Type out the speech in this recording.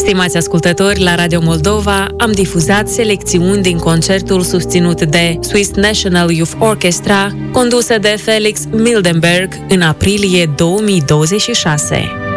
Stimați ascultători, la Radio Moldova am difuzat selecțiuni din concertul susținut de Swiss National Youth Orchestra, condusă de Felix Mildenberg, în aprilie 2026.